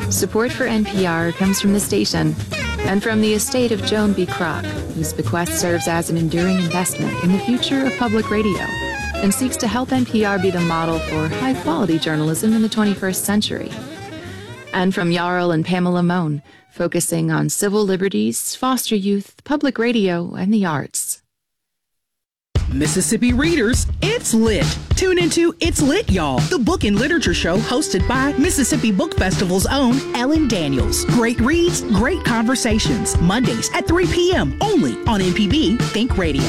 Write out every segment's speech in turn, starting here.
Support for NPR comes from the station and from the estate of Joan B. Kroc, whose bequest serves as an enduring investment in the future of public radio and seeks to help NPR be the model for high-quality journalism in the 21st century. And from Jarl and Pamela Mohn, focusing on civil liberties, foster youth, public radio, and the arts. Mississippi readers, it's lit. Tune into It's Lit, Y'all, the book and literature show hosted by Mississippi Book Festival's own Ellen Daniels. Great reads, great conversations. Mondays at 3 p.m. only on MPB Think Radio.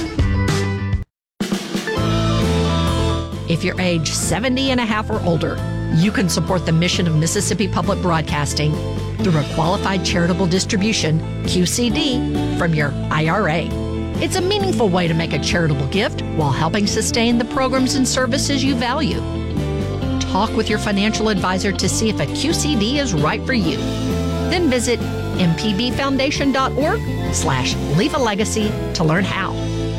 If you're age 70 and a half or older, you can support the mission of Mississippi Public Broadcasting through a qualified charitable distribution, QCD, from your IRA. It's a meaningful way to make a charitable gift while helping sustain the programs and services you value. Talk with your financial advisor to see if a QCD is right for you. Then visit mpbfoundation.org/leave a legacy to learn how.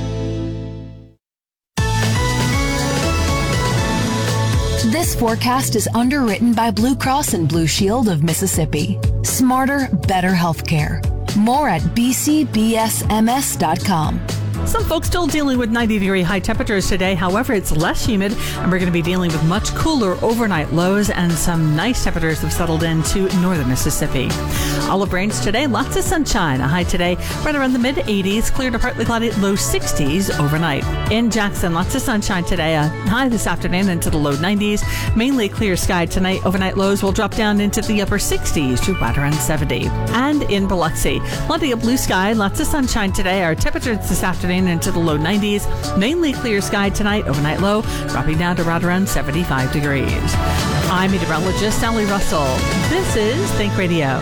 This forecast is underwritten by Blue Cross and Blue Shield of Mississippi. Smarter, better healthcare. More at bcbsms.com. Some folks still dealing with 90-degree high temperatures today. However, it's less humid, and we're going to be dealing with much cooler overnight lows, and some nice temperatures have settled into northern Mississippi. Olive Branch today, lots of sunshine. A high today right around the mid-80s, clear to partly cloudy, low 60s overnight. In Jackson, lots of sunshine today. A high this afternoon into the low 90s. Mainly clear sky tonight. Overnight lows will drop down into the upper 60s to right around 70. And in Biloxi, plenty of blue sky, lots of sunshine today. Our temperatures this afternoon into the low 90s. Mainly clear sky tonight, overnight low dropping down to right around 75 degrees. I'm meteorologist Sally Russell. This is Think Radio.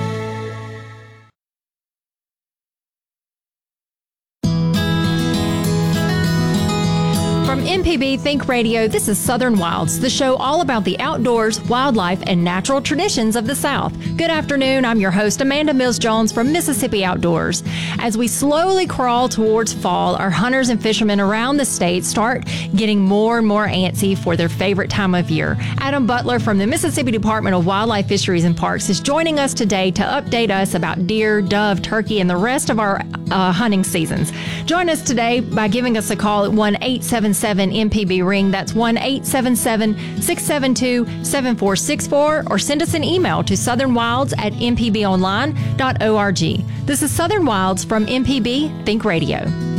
From MPB Think Radio, this is Southern Wilds, the show all about the outdoors, wildlife, and natural traditions of the South. Good afternoon. I'm your host, Amanda Mills-Jones from Mississippi Outdoors. As we slowly crawl towards fall, our hunters and fishermen around the state start getting more and more antsy for their favorite time of year. Adam Butler from the Mississippi Department of Wildlife, Fisheries, and Parks is joining us today to update us about deer, dove, turkey, and the rest of our hunting seasons. Join us today by giving us a call at 1-877-MPB-RING. That's 1-877-672-7464, or send us an email to southernwilds@mpbonline.org. This is Southern Wilds from MPB Think Radio.